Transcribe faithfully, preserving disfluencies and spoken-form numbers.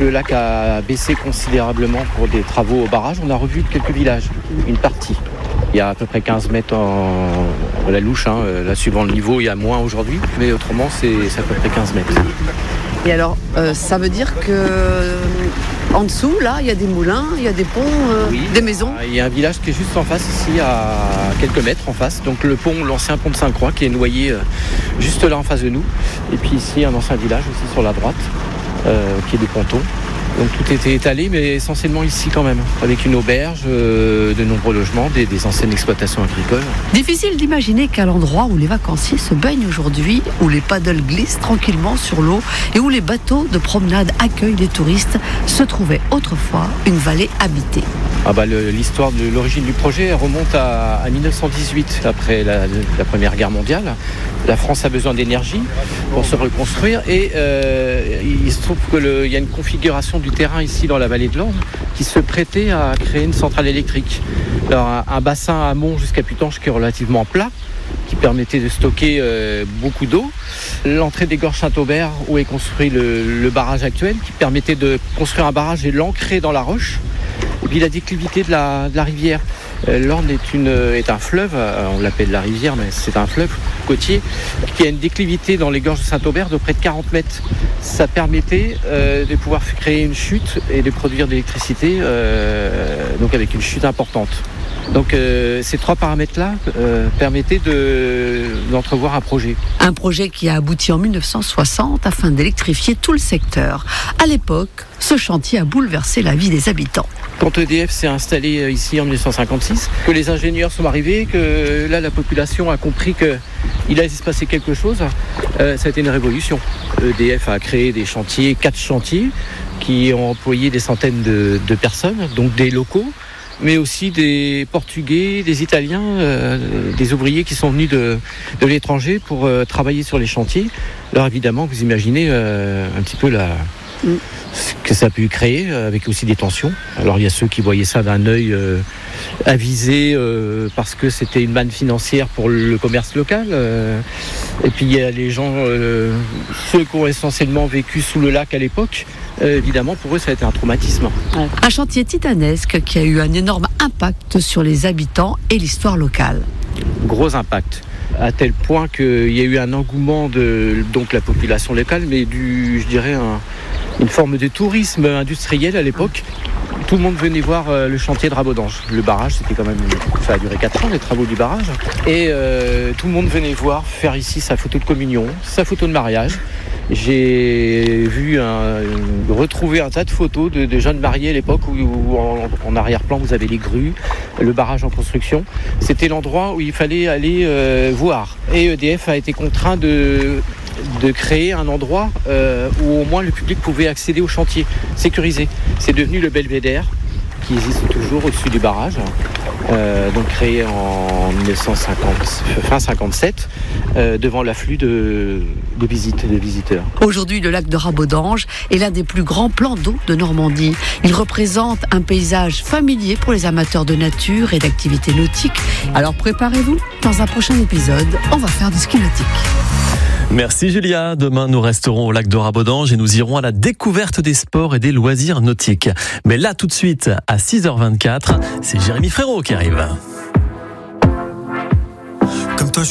le lac a baissé considérablement pour des travaux au barrage, on a revu quelques villages, une partie. Il y a à peu près quinze mètres en, à la louche, hein. Là, suivant le niveau, il y a moins aujourd'hui, mais autrement, c'est, c'est à peu près quinze mètres. Et alors, euh, ça veut dire que euh, en dessous, là, il y a des moulins, il y a des ponts, euh, oui, des maisons. Il y a un village qui est juste en face, ici, à quelques mètres en face. Donc le pont, l'ancien pont de Sainte-Croix, qui est noyé euh, juste là en face de nous. Et puis ici, un ancien village aussi sur la droite, euh, qui est des pontons. Donc tout était étalé, mais essentiellement ici quand même, avec une auberge, euh, de nombreux logements, des, des anciennes exploitations agricoles. Difficile d'imaginer qu'à l'endroit où les vacanciers se baignent aujourd'hui, où les paddles glissent tranquillement sur l'eau et où les bateaux de promenade accueillent les touristes, se trouvait autrefois une vallée habitée. Ah bah le, l'histoire de l'origine du projet elle remonte à, à dix-neuf cent dix-huit, après la, la Première Guerre mondiale. La France a besoin d'énergie pour se reconstruire et euh, il se trouve qu'il y a une configuration du terrain ici dans la vallée de l'Orne qui se prêtait à créer une centrale électrique. Alors un, un bassin amont jusqu'à Putange qui est relativement plat, qui permettait de stocker euh, beaucoup d'eau. L'entrée des Gorges Saint-Aubert où est construit le, le barrage actuel qui permettait de construire un barrage et l'ancrer dans la roche. Et puis la déclivité de la, de la rivière. Euh, L'Orne est, une, est un fleuve, euh, on l'appelle la rivière, mais c'est un fleuve côtier, qui a une déclivité dans les gorges de Saint-Aubert de près de quarante mètres. Ça permettait euh, de pouvoir créer une chute et de produire de l'électricité, euh, donc avec une chute importante. Donc euh, ces trois paramètres-là euh, permettaient de, d'entrevoir un projet. Un projet qui a abouti en dix-neuf cent soixante afin d'électrifier tout le secteur. À l'époque, ce chantier a bouleversé la vie des habitants. Quand E D F s'est installé ici en dix-neuf cent cinquante-six, que les ingénieurs sont arrivés, que là la population a compris qu'il allait se passer quelque chose, euh, ça a été une révolution. E D F a créé des chantiers, quatre chantiers, qui ont employé des centaines de, de personnes, donc des locaux, mais aussi des Portugais, des Italiens, euh, des ouvriers qui sont venus de, de l'étranger pour euh, travailler sur les chantiers. Alors évidemment, vous imaginez euh, un petit peu la, mm. ce que ça a pu créer, avec aussi des tensions. Alors il y a ceux qui voyaient ça d'un œil euh, avisé euh, parce que c'était une manne financière pour le commerce local. Euh, et puis il y a les gens, euh, ceux qui ont essentiellement vécu sous le lac à l'époque. Euh, évidemment, pour eux, ça a été un traumatisme. Ouais. Un chantier titanesque qui a eu un énorme impact sur les habitants et l'histoire locale. Gros impact, à tel point qu'il y a eu un engouement de donc, la population locale, mais du, je dirais, un, une forme de tourisme industriel à l'époque. Tout le monde venait voir euh, le chantier de Rabodange. Le barrage, c'était quand même, ça a duré quatre ans, les travaux du barrage. Et euh, tout le monde venait voir faire ici sa photo de communion, sa photo de mariage. J'ai vu un, retrouver un tas de photos de, de jeunes mariés à l'époque où, où en, en arrière-plan vous avez les grues, le barrage en construction. C'était l'endroit où il fallait aller euh, voir. Et E D F a été contraint de, de créer un endroit euh, où au moins le public pouvait accéder au chantier, sécurisé. C'est devenu le Belvédère, qui existe toujours au-dessus du barrage, euh, donc créé en dix-neuf cent cinquante, fin cinquante-sept, euh, devant l'afflux de, de, visites, de visiteurs. Aujourd'hui, le lac de Rabodange est l'un des plus grands plans d'eau de Normandie. Il représente un paysage familier pour les amateurs de nature et d'activités nautiques. Alors préparez-vous, dans un prochain épisode, on va faire du ski nautique. Merci Julia. Demain, nous resterons au lac de Rabodange et nous irons à la découverte des sports et des loisirs nautiques. Mais là, tout de suite, à six heures vingt-quatre, c'est Jérémy Frérot qui arrive. Comme toi,